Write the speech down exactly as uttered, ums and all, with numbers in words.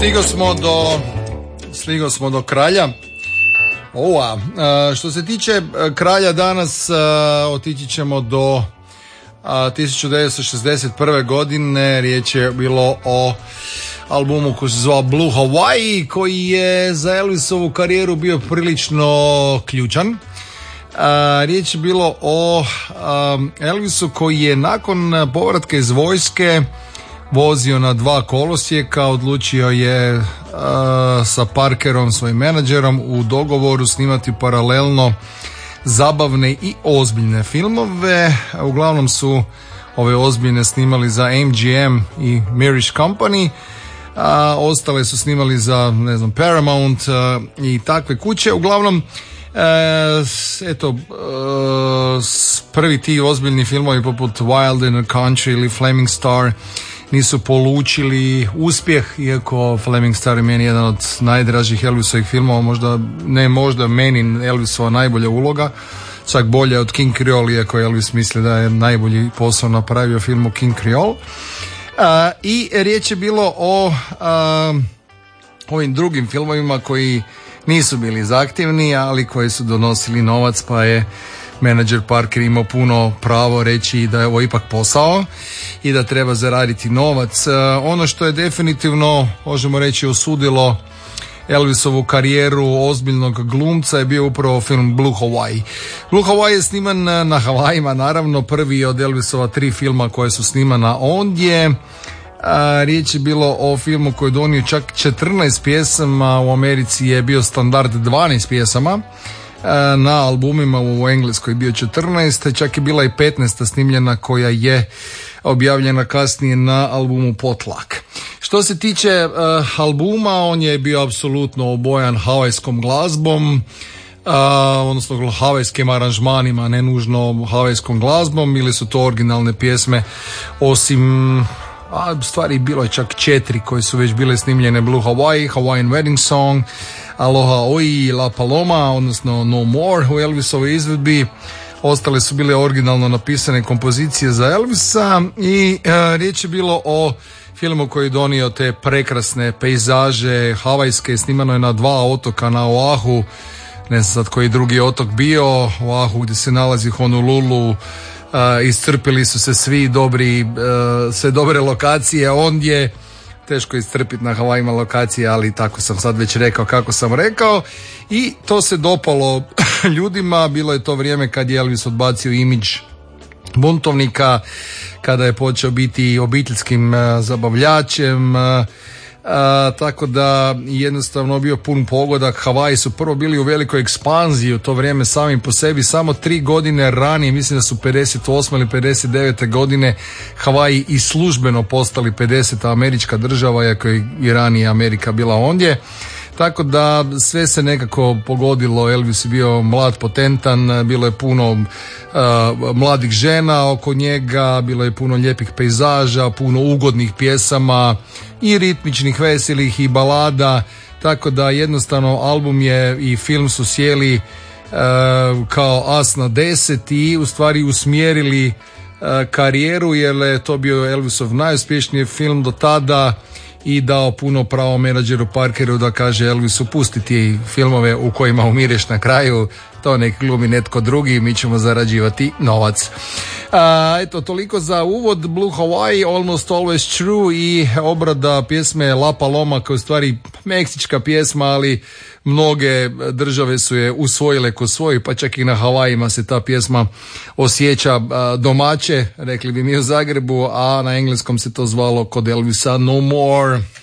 Stigo smo do, stigo smo do kralja. Ova, što se tiče kralja danas, otići ćemo do tisuću devetsto šezdeset prve godine. Riječ je bilo o albumu koji se zvao Blue Hawaii, koji je za Elvisovu karijeru bio prilično ključan. Riječ je bilo o Elvisu koji je nakon povratka iz vojske vozio na dva kolosijeka, odlučio je uh, sa Parkerom, svojim menadžerom, u dogovoru snimati paralelno zabavne i ozbiljne filmove. Uglavnom su ove ozbiljne snimali za M G M i Mirish Company, a ostale su snimali za, ne znam, Paramount uh, i takve kuće. Uglavnom, uh, eto, uh, prvi ti ozbiljni filmovi poput Wild in the Country ili Flaming Star nisu polučili uspjeh, iako Flaming Star je meni jedan od najdražih Elvisovih filmova, možda ne možda meni Elvisova najbolja uloga, čak bolje od King Creole, iako Elvis misli da je najbolji posao napravio film o King Creole. Uh, I riječ je bilo o uh, ovim drugim filmovima koji nisu bili zahtjevni, ali koji su donosili novac, pa je menadžer Parker imao puno pravo reći da je ovo ipak posao i da treba zaraditi novac. Ono što je definitivno, možemo reći, osudilo Elvisovu karijeru ozbiljnog glumca je bio upravo film Blue Hawaii. Blue Hawaii je sniman na Havajima, naravno prvi od Elvisova tri filma koje su snimana ondje. A, riječ je bilo o filmu koji je donio čak četrnaest pjesama, u Americi je bio standard dvanaest pjesama. Na albumima u Engleskoj je bio četrnaest, čak je bila i petnaesta snimljena koja je objavljena kasnije na albumu Potlak. Što se tiče uh, albuma, on je bio apsolutno obojan havajskom glazbom, uh, odnosno havajskim aranžmanima, ne nužno havajskom glazbom, ili su to originalne pjesme, osim, a u stvari bilo je čak četiri koje su već bile snimljene: Blue Hawaii, Hawaiian Wedding Song, Aloha Oi, La Paloma, odnosno No More u Elvisovoj izvedbi. Ostale su bile originalno napisane kompozicije za Elvisa i e, riječ je bilo o filmu koji je donio te prekrasne pejzaže havajske. Snimano je na dva otoka, na Oahu, ne znam sad koji drugi otok bio, Oahu gdje se nalazi Honolulu. E, iscrpili su se svi dobri, e, sve dobre lokacije ondje. Teško iscrpiti na Havajima lokacije, ali tako sam sad već rekao kako sam rekao, i to se dopalo ljudima. Bilo je to vrijeme kad je Elvis odbacio imidž buntovnika, kada je počeo biti obiteljskim uh, zabavljačem, uh, uh, tako da jednostavno bio pun pogodak. Havaji su prvo bili u velikoj ekspanziji u to vrijeme sami po sebi. Samo tri godine ranije, mislim da su pedeset osme ili pedeset devete godine, Havaji i službeno postali pedeseta američka država, iako je i ranije Amerika bila ondje. Tako da sve se nekako pogodilo. Elvis je bio mlad, potentan, bilo je puno uh, mladih žena oko njega, bilo je puno lijepih pejzaža, puno ugodnih pjesama i ritmičnih, veselih i balada. Tako da jednostavno album je i film su sjeli uh, kao as na deset i u stvari usmjerili uh, karijeru, jer je to bio Elvisov najuspješniji film do tada i dao puno pravo menadžeru Parkeru da kaže Elvisu: pusti ti filmove u kojima umireš na kraju, to nek glumi netko drugi, mi ćemo zarađivati novac. A, eto, toliko za uvod. Blue Hawaii, Almost Always True i obrada pjesme La Paloma, koja je u stvari meksička pjesma, ali mnoge države su je usvojile ko svoju, pa čak i na Havajima se ta pjesma osjeća domaće, rekli bi mi u Zagrebu, a na engleskom se to zvalo kod Elvisa No More.